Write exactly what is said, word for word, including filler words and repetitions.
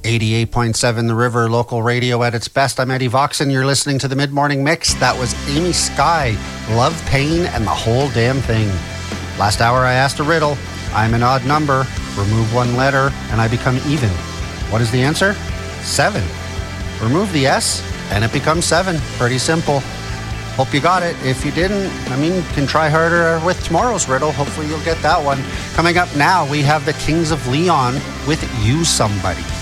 eighty-eight point seven The River, local radio at its best. I'm Eddie Voxon. You're listening to the Mid-Morning Mix. That was Amy Sky, Love, Pain, and the Whole Damn Thing. Last hour I asked a riddle. I'm an odd number. Remove one letter, and I become even. What is the answer? Seven. Remove the S, and it becomes seven. Pretty simple. Hope you got it. If you didn't, I mean, you can try harder with tomorrow's riddle. Hopefully you'll get that one. Coming up now, we have the Kings of Leon with You Somebody.